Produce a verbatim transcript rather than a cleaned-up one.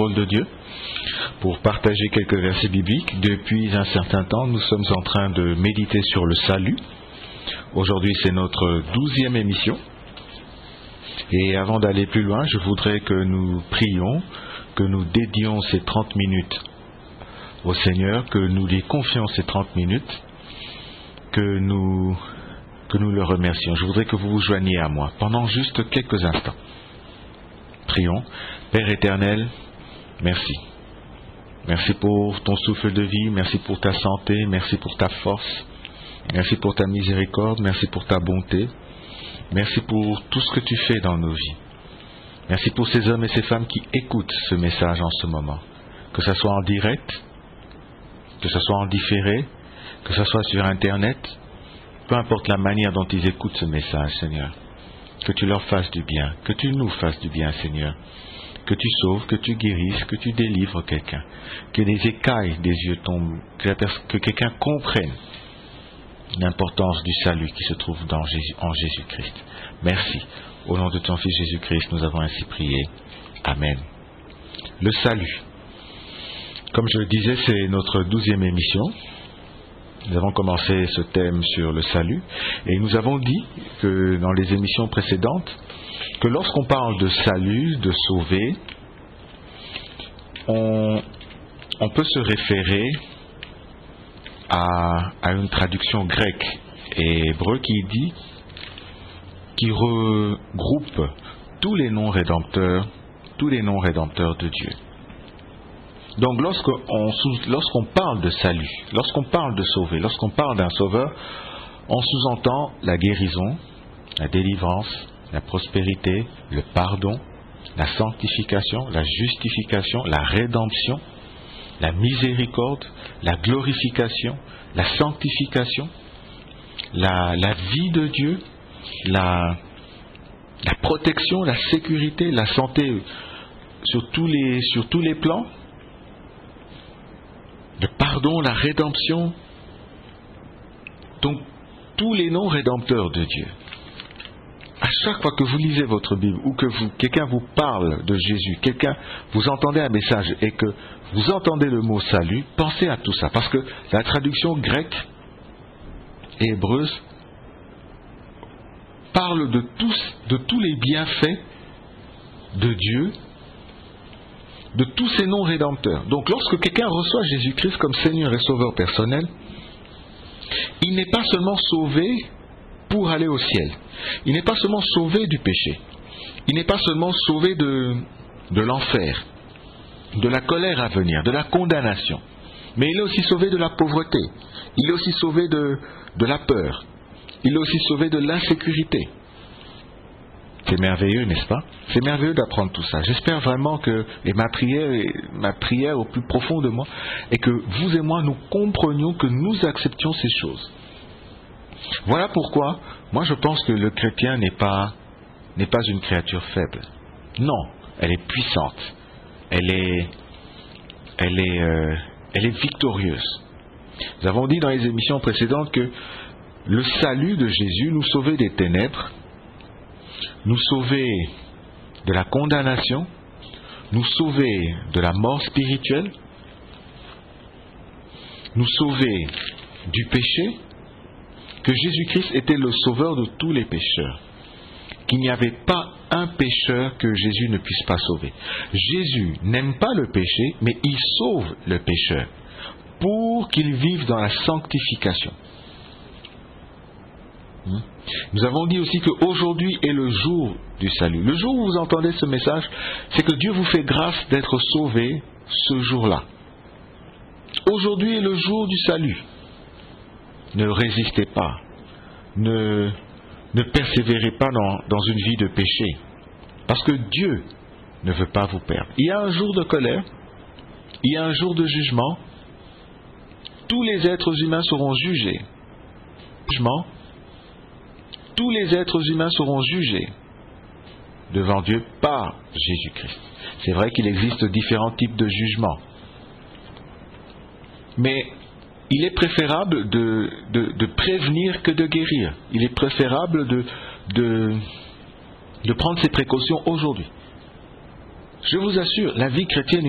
parole de Dieu pour partager quelques versets bibliques. Depuis un certain temps, nous sommes en train de méditer sur le salut. Aujourd'hui, c'est notre douzième émission. Et avant d'aller plus loin, je voudrais que nous prions, que nous dédions ces trente minutes au Seigneur, que nous lui confions ces trente minutes, que nous, que nous le remercions. Je voudrais que vous vous joigniez à moi pendant juste quelques instants. Prions. Père éternel, merci. Merci pour ton souffle de vie, merci pour ta santé, merci pour ta force, merci pour ta miséricorde, merci pour ta bonté, merci pour tout ce que tu fais dans nos vies. Merci pour ces hommes et ces femmes qui écoutent ce message en ce moment, que ce soit en direct, que ce soit en différé, que ce soit sur Internet, peu importe la manière dont ils écoutent ce message, Seigneur. Que tu leur fasses du bien, que tu nous fasses du bien, Seigneur. Que tu sauves, que tu guérisses, que tu délivres quelqu'un. Que les écailles des yeux tombent, que, la pers- que quelqu'un comprenne l'importance du salut qui se trouve dans Jésus, en Jésus-Christ. Merci. Au nom de ton Fils Jésus-Christ, nous avons ainsi prié. Amen. Le salut. Comme je le disais, c'est notre douzième émission. Nous avons commencé ce thème sur le salut et nous avons dit que dans les émissions précédentes que lorsqu'on parle de salut, de sauver, on, on peut se référer à, à une traduction grecque et hébreu qui dit, qui regroupe tous les noms rédempteurs, tous les noms rédempteurs de Dieu. Donc lorsqu'on, lorsqu'on parle de salut, lorsqu'on parle de sauver, lorsqu'on parle d'un sauveur, on sous-entend la guérison, la délivrance, la prospérité, le pardon, la sanctification, la justification, la rédemption, la miséricorde, la glorification, la sanctification, la, la vie de Dieu, la, la protection, la sécurité, la santé sur tous les, sur tous les plans, le pardon, la rédemption, donc tous les noms rédempteurs de Dieu. À chaque fois que vous lisez votre Bible ou que vous, quelqu'un vous parle de Jésus, quelqu'un, vous entendez un message et que vous entendez le mot salut, pensez à tout ça. Parce que la traduction grecque et hébreuse parle de tous, de tous les bienfaits de Dieu, de tous ces noms rédempteurs. Donc lorsque quelqu'un reçoit Jésus-Christ comme Seigneur et Sauveur personnel, il n'est pas seulement sauvé pour aller au ciel. Il n'est pas seulement sauvé du péché. Il n'est pas seulement sauvé de, de l'enfer, de la colère à venir, de la condamnation. Mais il est aussi sauvé de la pauvreté. Il est aussi sauvé de, de la peur. Il est aussi sauvé de l'insécurité. C'est merveilleux, n'est-ce pas? C'est merveilleux d'apprendre tout ça. J'espère vraiment que, et ma prière, ma prière au plus profond de moi, est que vous et moi, nous comprenions, que nous acceptions ces choses. Voilà pourquoi, moi je pense que le chrétien n'est pas, n'est pas une créature faible. Non, elle est puissante. Elle est, elle est, euh, elle est victorieuse. Nous avons dit dans les émissions précédentes que le salut de Jésus nous sauvait des ténèbres, nous sauver de la condamnation, nous sauver de la mort spirituelle, nous sauver du péché, que Jésus-Christ était le sauveur de tous les pécheurs, qu'il n'y avait pas un pécheur que Jésus ne puisse pas sauver. Jésus n'aime pas le péché, mais il sauve le pécheur pour qu'il vive dans la sanctification. Nous avons dit aussi qu'aujourd'hui est le jour du salut. Le jour où vous entendez ce message, c'est que Dieu vous fait grâce d'être sauvé ce jour-là. Aujourd'hui est le jour du salut. Ne résistez pas. Ne, ne persévérez pas dans, dans une vie de péché. Parce que Dieu ne veut pas vous perdre. Il y a un jour de colère. Il y a un jour de jugement. Tous les êtres humains seront jugés. Jugement. Tous les êtres humains seront jugés devant Dieu par Jésus-Christ. C'est vrai qu'il existe différents types de jugements. Mais il est préférable de, de, de prévenir que de guérir. Il est préférable de, de, de prendre ses précautions aujourd'hui. Je vous assure, la vie chrétienne